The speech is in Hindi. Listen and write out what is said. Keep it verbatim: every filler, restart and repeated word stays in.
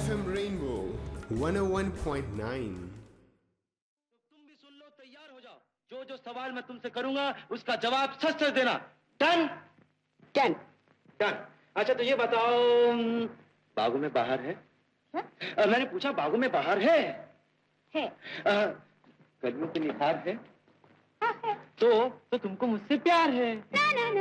एम रेनबो वन ओ वन पॉइंट नाइन। तुम भी सुन लो, तैयार हो जाओ। जो जो सवाल मैं तुमसे करूंगा उसका जवाब सच सच देना। डन? डन। डन। अच्छा तो ये बताओ, बागों में बाहर है? हा? आ, मैंने पूछा बागों में बाहर है? है। गर्मी की निहार है? हाँ है। तो तो तुमको मुझसे प्यार है? ना ना ना।